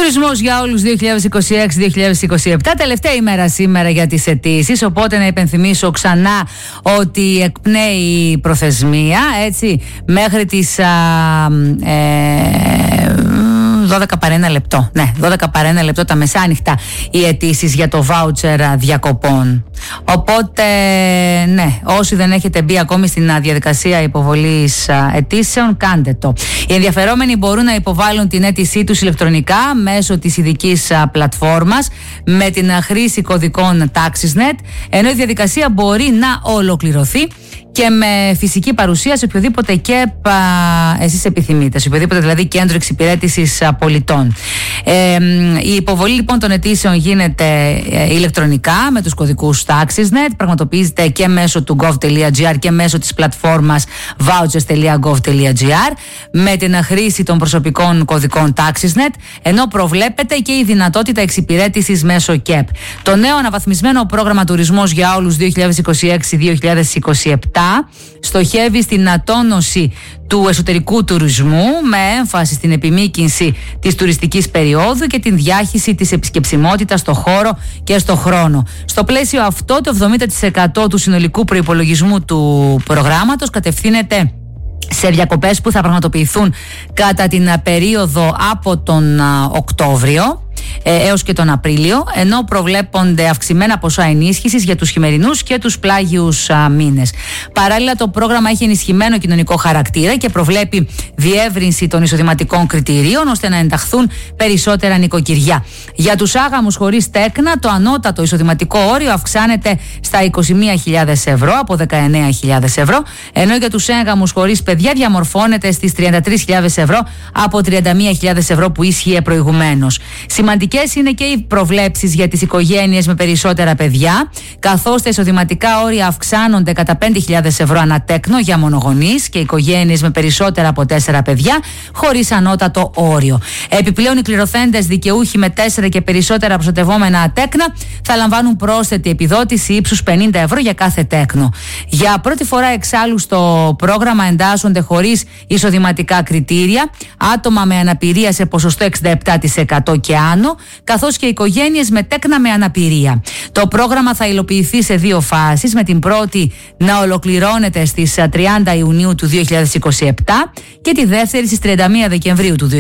Τουρισμός για όλους 2026-2027, τελευταία ημέρα σήμερα για τις αιτήσεις, οπότε να υπενθυμίσω ξανά ότι εκπνέει η προθεσμία, έτσι, μέχρι τις 12 παρά 1 λεπτό. Ναι, 12 παρά 1 λεπτό τα μεσάνυχτα οι αιτήσεις για το βάουτσερ διακοπών. Οπότε, ναι, όσοι δεν έχετε μπει ακόμη στην διαδικασία υποβολής αιτήσεων, κάντε το. Οι ενδιαφερόμενοι μπορούν να υποβάλουν την αίτησή τους ηλεκτρονικά μέσω της ειδικής πλατφόρμας με την χρήση κωδικών TaxisNet, ενώ η διαδικασία μπορεί να ολοκληρωθεί και με φυσική παρουσία σε οποιοδήποτε ΚΕΠ εσείς επιθυμείτε, σε οποιοδήποτε δηλαδή κέντρο εξυπηρέτησης πολιτών. Η υποβολή λοιπόν των αιτήσεων γίνεται ηλεκτρονικά με τους κωδικούς TaxisNet, πραγματοποιείται και μέσω του gov.gr και μέσω της πλατφόρμας vouchers.gov.gr με την χρήση των προσωπικών κωδικών TaxisNet, ενώ προβλέπεται και η δυνατότητα εξυπηρέτησης μέσω ΚΕΠ. Το νέο αναβαθμισμένο πρόγραμμα Τουρισμός για όλους 2026-2027 στοχεύει στην ατόνωση του εσωτερικού τουρισμού με έμφαση στην επιμήκυνση της τουριστικής περίοδου και την διάχυση της επισκεψιμότητας στο χώρο και στο χρόνο. Στο πλαίσιο αυτό, το 70% του συνολικού προϋπολογισμού του προγράμματος κατευθύνεται σε διακοπές που θα πραγματοποιηθούν κατά την περίοδο από τον Οκτώβριο έως και τον Απρίλιο, ενώ προβλέπονται αυξημένα ποσά ενίσχυσης για τους χειμερινούς και τους πλάγιους μήνες. Παράλληλα, το πρόγραμμα έχει ενισχυμένο κοινωνικό χαρακτήρα και προβλέπει διεύρυνση των εισοδηματικών κριτηρίων ώστε να ενταχθούν περισσότερα νοικοκυριά. Για τους άγαμους χωρίς τέκνα, το ανώτατο εισοδηματικό όριο αυξάνεται στα 21.000 ευρώ από 19.000 ευρώ, ενώ για τους έγαμους χωρίς παιδιά διαμορφώνεται στις 33.000 ευρώ από 31.000 ευρώ που ίσχυε προηγουμένως. Σημαντικές είναι και οι προβλέψεις για τις οικογένειες με περισσότερα παιδιά, καθώς τα εισοδηματικά όρια αυξάνονται κατά 5.000 ευρώ ανά τέκνο για μονογονείς και οικογένειες με περισσότερα από 4 παιδιά, χωρίς ανώτατο όριο. Επιπλέον, οι κληρωθέντες δικαιούχοι με 4 και περισσότερα προστατευόμενα τέκνα θα λαμβάνουν πρόσθετη επιδότηση ύψους 50 ευρώ για κάθε τέκνο. Για πρώτη φορά εξάλλου στο πρόγραμμα εντάσσονται χωρίς εισοδηματικά κριτήρια άτομα με αναπηρία σε ποσοστό 67% και άνω, καθώς και οικογένειες με τέκνα με αναπηρία. Το πρόγραμμα θα υλοποιηθεί σε 2 φάσεις, με την πρώτη να ολοκληρώνεται στις 30 Ιουνίου του 2027 και τη δεύτερη στις 31 Δεκεμβρίου του 2027.